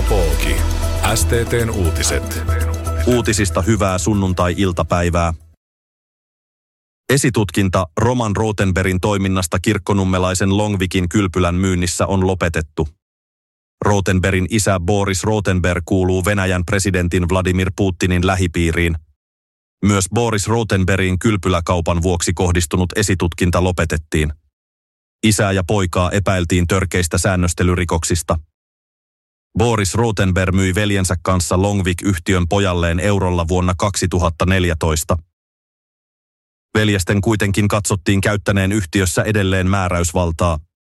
Pooki. STT:n uutiset. Uutisista hyvää sunnuntai-iltapäivää. Esitutkinta Roman Rothenbergin toiminnasta kirkkonummelaisen Longvikin kylpylän myynnissä on lopetettu. Rothenbergin isä Boris Rothenberg kuuluu Venäjän presidentin Vladimir Putinin lähipiiriin. Myös Boris Rothenbergin kylpyläkaupan vuoksi kohdistunut esitutkinta lopetettiin. Isää ja poikaa epäiltiin törkeistä säännöstelyrikoksista. Boris Rothenberg myi veljensä kanssa Longvik-yhtiön pojalleen eurolla vuonna 2014. Veljesten kuitenkin katsottiin käyttäneen yhtiössä edelleen määräysvaltaa.